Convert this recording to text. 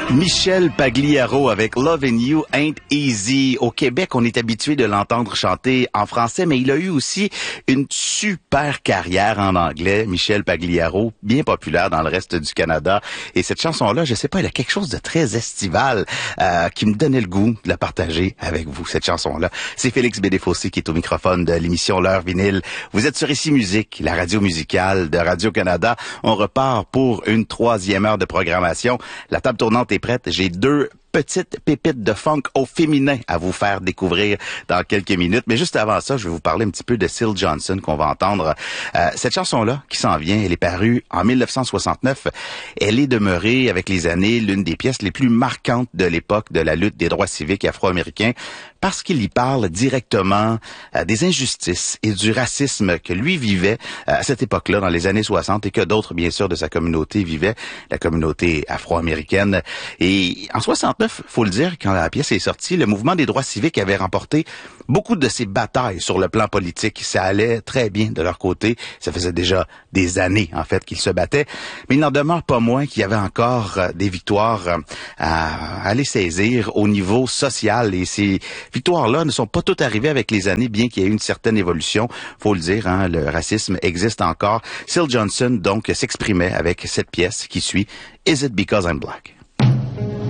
Michel Pagliaro avec Lovin' You Ain't Easy. Au Québec, on est habitué de l'entendre chanter en français, mais il a eu aussi une super carrière en anglais. Michel Pagliaro, bien populaire dans le reste du Canada. Et cette chanson-là, je sais pas, elle a quelque chose de très estival qui me donnait le goût de la partager avec vous, cette chanson-là. C'est Félix Bédéfossé qui est au microphone de l'émission L'Heure Vinyle. Vous êtes sur Ici Musique, la radio musicale de Radio-Canada. On repart pour une 3e heure de programmation. La table tournante est prête. J'ai 2 petites pépites de funk au féminin à vous faire découvrir dans quelques minutes. Mais juste avant ça, je vais vous parler un petit peu de Syl Johnson qu'on va entendre. Cette chanson-là qui s'en vient, elle est parue en 1969. Elle est demeurée avec les années l'une des pièces les plus marquantes de l'époque de la lutte des droits civiques afro-américains parce qu'il y parle directement des injustices et du racisme que lui vivait à cette époque-là, dans les années 60, et que d'autres, bien sûr, de sa communauté vivaient, la communauté afro-américaine. Et en 69, faut le dire, quand la pièce est sortie, le mouvement des droits civiques avait remporté beaucoup de ses batailles sur le plan politique. Ça allait très bien de leur côté. Ça faisait déjà des années, en fait, qu'ils se battaient. Mais il n'en demeure pas moins qu'il y avait encore des victoires à aller saisir au niveau social. Et ces victoires-là ne sont pas toutes arrivées avec les années, bien qu'il y ait eu une certaine évolution. Faut le dire, hein, le racisme existe encore. Syl Johnson, donc, s'exprimait avec cette pièce qui suit, Is It Because I'm Black?